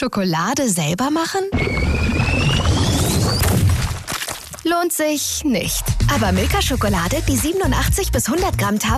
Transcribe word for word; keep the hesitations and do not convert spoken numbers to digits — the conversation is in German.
Schokolade selber machen? Lohnt sich nicht. Aber Milka-Schokolade, die siebenundachtzig bis hundert Gramm Tafel